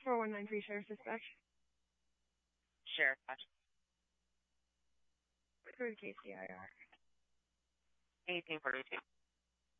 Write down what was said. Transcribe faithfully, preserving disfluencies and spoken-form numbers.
four one nine three Sheriff's Dispatch. Sheriff, gotcha. Through K C I R. eighteen forty-two.